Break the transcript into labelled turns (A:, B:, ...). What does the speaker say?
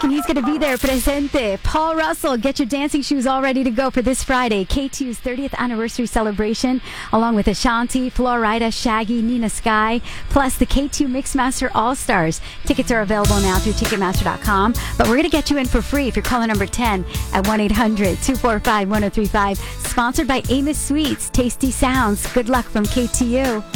A: And he's going to be there presente. Paul Russell, get your dancing shoes all ready to go for this Friday. K2's 30th anniversary celebration, along with Ashanti, Florida, Shaggy, Nina Sky, plus the K2 Mixmaster All-Stars. Tickets are available now through Ticketmaster.com, but we're going to get you in for free if you're calling number 10 at 1-800-245-1035. Sponsored by Amos Sweets. Tasty sounds. Good luck from KTU.